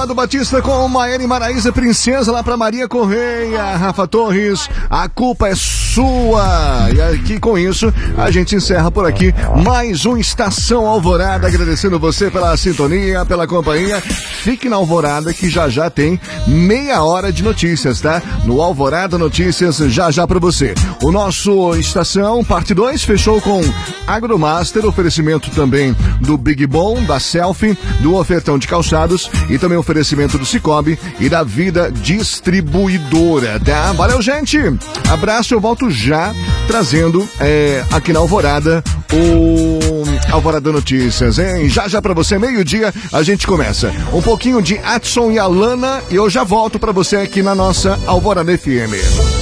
Amado Batista com Maiane Maraíza, Princesa, lá pra Maria Correia, Rafa Torres, a culpa é sua. E aqui com isso, a gente encerra por aqui mais um Estação Alvorada, agradecendo você pela sintonia, pela companhia. Fique na Alvorada que já já tem meia hora de notícias, tá? No Alvorada Notícias, já já pra você. O nosso Estação, parte 2, fechou com Agromaster, oferecimento também do Big Bom, da Selfie, do Ofertão de Calçados e também oferecimento do Cicobi e da Vida Distribuidora, tá? Valeu, gente! Abraço, eu volto já trazendo aqui na Alvorada o Alvorada Notícias, hein? Já já pra você, meio-dia, a gente começa. Um pouquinho de Adson e Alana e eu já volto pra você aqui na nossa Alvorada FM.